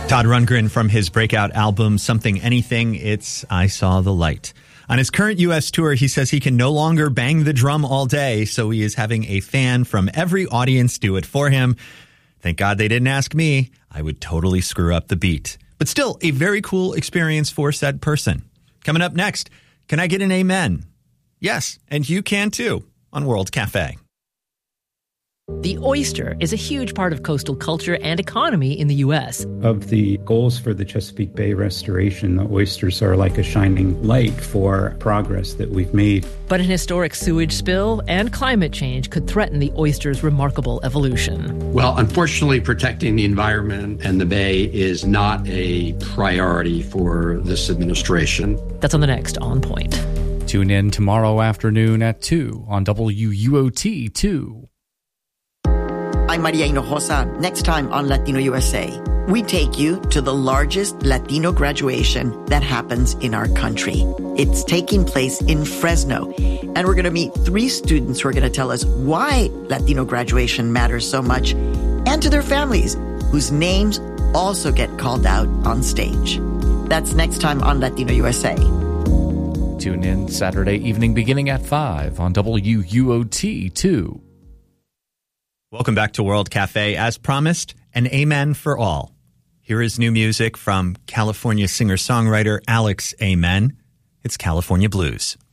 Todd Rundgren from his breakout album, Something Anything, it's I Saw the Light. On his current U.S. tour, he says he can no longer bang the drum all day, so he is having a fan from every audience do it for him. Thank God they didn't ask me. I would totally screw up the beat. But still, a very cool experience for said person. Coming up next, can I get an amen? Yes, and you can too on World Cafe. The oyster is a huge part of coastal culture and economy in the U.S. Of the goals for the Chesapeake Bay restoration, the oysters are like a shining light for progress that we've made. But an historic sewage spill and climate change could threaten the oyster's remarkable evolution. Well, unfortunately, protecting the environment and the bay is not a priority for this administration. That's on the next On Point. Tune in tomorrow afternoon at 2 on WUOT 2. I'm Maria Hinojosa. Next time on Latino USA, we take you to the largest Latino graduation that happens in our country. It's taking place in Fresno, and we're going to meet 3 students who are going to tell us why Latino graduation matters so much, and to their families, whose names also get called out on stage. That's next time on Latino USA. Tune in Saturday evening beginning at 5 on WUOT 2. Welcome back to World Cafe. As promised, an amen for all. Here is new music from California singer-songwriter Alex Amen. It's California Blues.